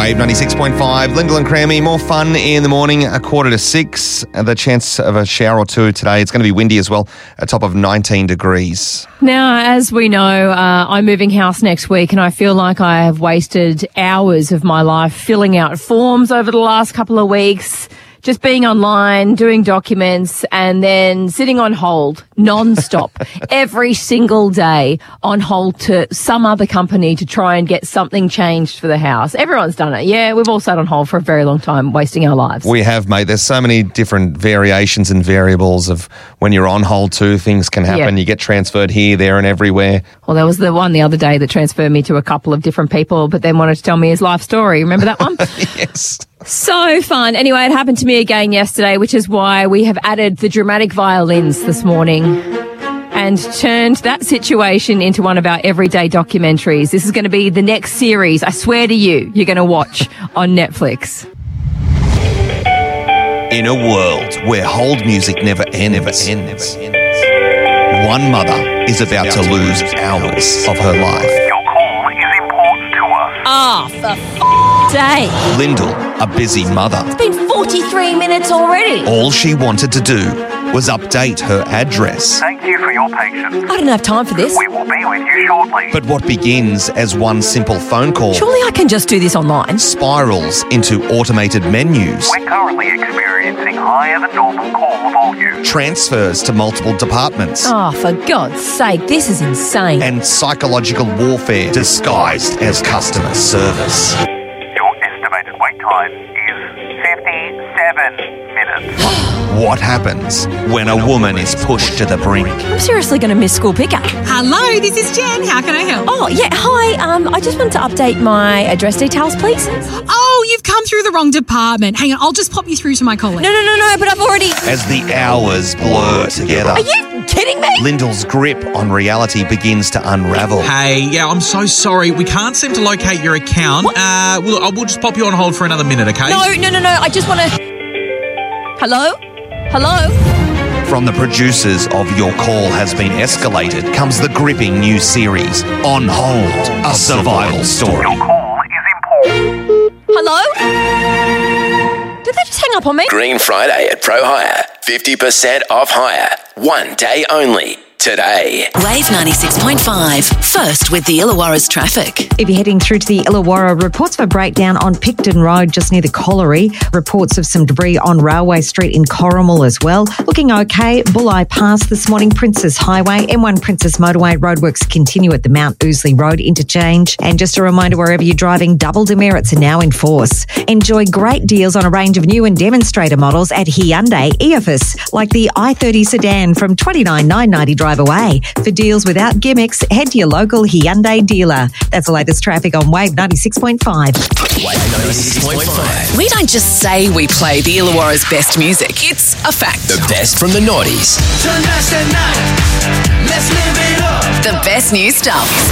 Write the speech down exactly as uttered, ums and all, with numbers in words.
Wave ninety-six point five. Lyndall and Crammy, more fun in the morning, a quarter to six. The chance of a shower or two today. It's going to be windy as well, a top of nineteen degrees. Now, as we know, uh, I'm moving house next week, and I feel like I have wasted hours of my life filling out forms over the last couple of weeks, just being online, doing documents, and then sitting on hold non-stop every single day on hold to some other company to try and get something changed for the house. Everyone's done it. Yeah, we've all sat on hold for a very long time, wasting our lives. We have, mate. There's so many different variations and variables of when you're on hold too, things can happen. Yeah. You get transferred here, there and everywhere. Well, there was the one the other day that transferred me to a couple of different people, but then wanted to tell me his life story. Remember that one? Yes. So fun. Anyway, it happened to me again yesterday, which is why we have added the dramatic violins this morning and turned that situation into one of our everyday documentaries. This is going to be the next series, I swear to you, you're going to watch on Netflix. In a world where hold music never ends, ends, one mother is about to lose hours of her life. Your call is important to us. Ah, oh, for f***ing sake. Lyndall, a busy mother. It's been forty-three minutes already. All she wanted to do was update her address. Thank you for your patience. I don't have time for this. We will be with you shortly. But what begins as one simple phone call Surely I can just do this online. spirals into automated menus, We're currently experiencing higher than normal call volume. transfers to multiple departments, Oh, for God's sake, this is insane. and psychological warfare disguised as customer service. Your estimated wait time is fifty-seven minutes. What happens when a woman is pushed to the brink? I'm seriously going to miss school pickup. Hello, this is Jen. How can I help? Oh, yeah, hi. Um, I just want to update my address details, please. Oh, you've come through the wrong department. Hang on, I'll just pop you through to my colleague. No, no, no, no, but I've already... As the hours blur together, Are you kidding me? Lyndall's grip on reality begins to unravel. Hey, yeah, I'm so sorry. We can't seem to locate your account. Uh, we'll, we'll just pop you on hold for another minute, okay? No, no, no, no, I just want to... Hello? Hello? From the producers of Your Call Has Been Escalated comes the gripping new series, On Hold, a survival story. Your call is important. Hello? Did they just hang up on me? Green Friday at Pro Hire. fifty percent off hire. One day only. Today. Wave ninety-six point five. First with the Illawarra's traffic. If you're heading through to the Illawarra, reports of a breakdown on Picton Road just near the colliery. Reports of some debris on Railway Street in Corrimal as well. Looking okay. Bulli Pass this morning, Princess Highway, M one Princess Motorway. Roadworks continue at the Mount Ousley Road interchange. And just a reminder, wherever you're driving, double demerits are now in force. Enjoy great deals on a range of new and demonstrator models at Hyundai Eophas, like the i thirty sedan from twenty-nine thousand nine hundred ninety drive away. For deals without gimmicks, head to your local Hyundai dealer. That's the latest traffic on Wave ninety-six point five. Wave ninety-six point five. We don't just say we play the Illawarra's best music. It's a fact. The best from the noughties. The best new stuff.